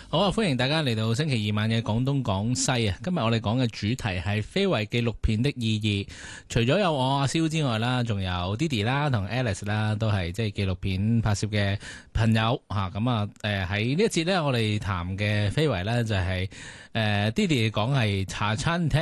好啊！歡迎大家嚟到星期二晚嘅廣東廣西啊！今日我哋講嘅主題係非遺紀錄片的意義。除咗有我阿蕭之外啦，仲有 Didi 啦同 Alice 啦，都係即係紀錄片拍攝嘅朋友吓。咁喺呢一節呢，我哋談嘅非遺呢就係Didi 講係茶餐廳。